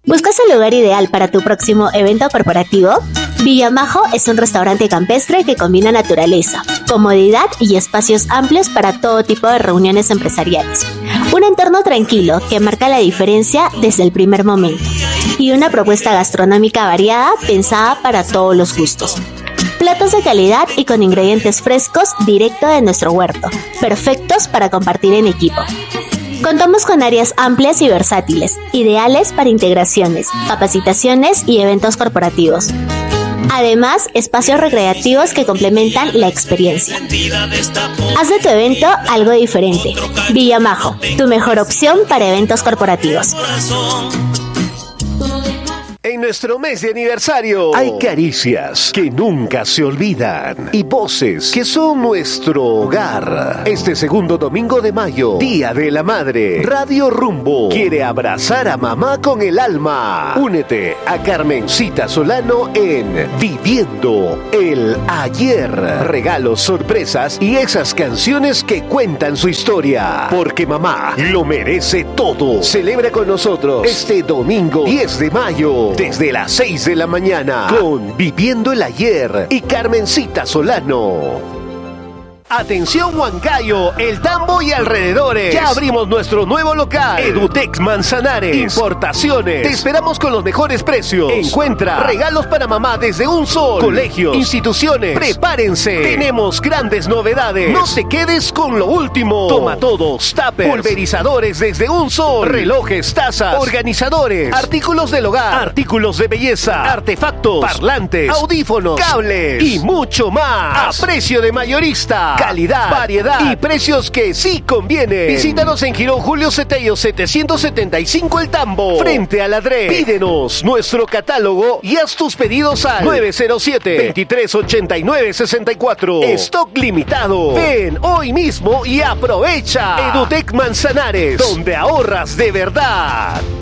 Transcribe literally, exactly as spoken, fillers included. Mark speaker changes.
Speaker 1: ¿Buscas el lugar ideal para tu próximo evento corporativo? Villamajo es un restaurante campestre que combina naturaleza, comodidad y espacios amplios para todo tipo de reuniones empresariales. Un entorno tranquilo que marca la diferencia desde el primer momento. Y una propuesta gastronómica variada pensada para todos los gustos. Platos de calidad y con ingredientes frescos directo de nuestro huerto, perfectos para compartir en equipo. Contamos con áreas amplias y versátiles, ideales para integraciones, capacitaciones y eventos corporativos. Además, espacios recreativos que complementan la experiencia. Haz de tu evento algo diferente. Villamajo, tu mejor opción para eventos corporativos.
Speaker 2: En nuestro mes de aniversario hay caricias que nunca se olvidan y voces que son nuestro hogar. Este segundo domingo de mayo, Día de la Madre, Radio Rumbo quiere abrazar a mamá con el alma. Únete a Carmencita Solano en Viviendo el Ayer. Regalos, sorpresas y esas canciones que cuentan su historia. Porque mamá lo merece todo. Celebra con nosotros este domingo diez de mayo. Desde las seis de la mañana, con Viviendo el Ayer y Carmencita Solano. Atención Huancayo, El Tambo y alrededores. Ya abrimos nuestro nuevo local, Edutex Manzanares. Importaciones. Te esperamos con los mejores precios. Encuentra regalos para mamá desde un sol. Colegios, instituciones, prepárense. Tenemos grandes novedades. No te quedes con lo último. Toma todos, tuppers, pulverizadores desde un sol. Relojes, tazas, organizadores, artículos del hogar, artículos de belleza, artefactos, parlantes, audífonos, cables y mucho más. A precio de mayorista. Calidad, variedad y precios que sí convienen. Visítanos en Girón Julio Cetello setecientos setenta y cinco El Tambo, frente a la D R E. Pídenos nuestro catálogo y haz tus pedidos al nueve cero siete, veintitrés ochenta y nueve sesenta y cuatro. Stock limitado. Ven hoy mismo y aprovecha. Edutex Manzanares, donde ahorras de verdad.